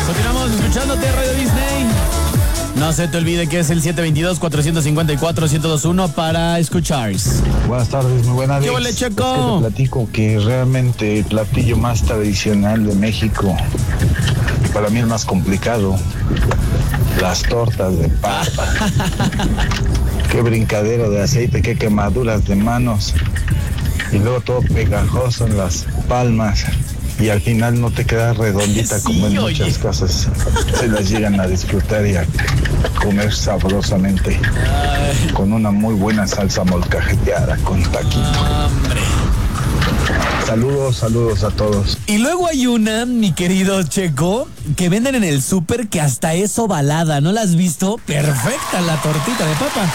Continuamos escuchándote, Radio Disney. No se te olvide que es el 722-454-1021 para escuchar. Buenas tardes, muy buenas. ¿Qué huele, Checo? Es que te platico que realmente el platillo más tradicional de México, para mí es más complicado, las tortas de papa. Qué brincadero de aceite, qué quemaduras de manos. Y luego todo pegajoso en las palmas. Y al final no te queda redondita, sí, como en muchas casas se las llegan a disfrutar y a comer sabrosamente. Ay. Con una muy buena salsa molcajeteada con taquito. Hombre. Saludos a todos. Y luego hay una, mi querido Checo, que venden en el súper que hasta es ovalada. ¿No la has visto? Perfecta la tortita de papa.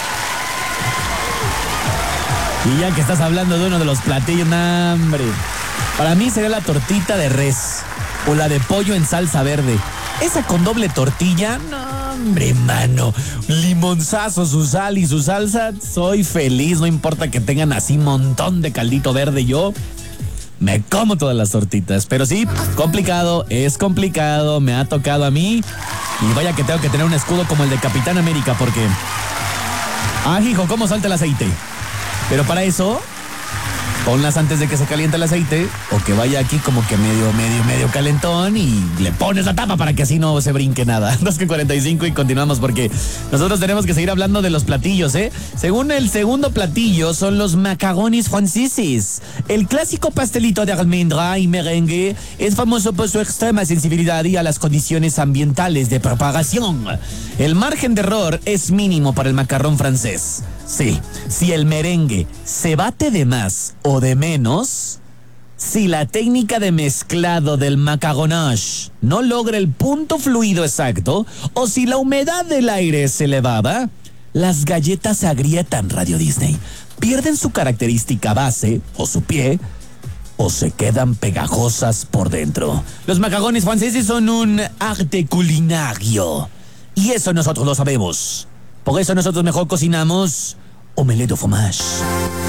Y ya que estás hablando de uno de los platillos, hambre. Para mí sería la tortita de res o la de pollo en salsa verde. Esa con doble tortilla, no, hombre, mano. Limonzazo, su sal y su salsa. Soy feliz, no importa que tengan así un montón de caldito verde. Yo me como todas las tortitas. Pero sí, es complicado, me ha tocado a mí. Y vaya que tengo que tener un escudo como el de Capitán América porque... hijo, ¿cómo salta el aceite? Pero para eso... ponlas antes de que se caliente el aceite o que vaya aquí como que medio calentón y le pones la tapa para que así no se brinque nada. 2:45 y continuamos porque nosotros tenemos que seguir hablando de los platillos, ¿eh? Según el segundo platillo son los macarrones franceses. El clásico pastelito de almendra y merengue es famoso por su extrema sensibilidad y a las condiciones ambientales de preparación. El margen de error es mínimo para el macarrón francés. Sí, si el merengue se bate de más o de menos, si la técnica de mezclado del macaronnage no logra el punto fluido exacto, o si la humedad del aire es elevada, las galletas se agrietan, Radio Disney, pierden su característica base o su pie, o se quedan pegajosas por dentro. Los macarrones franceses son un arte culinario, y eso nosotros lo sabemos. Por eso nosotros mejor cocinamos omelette au fromage.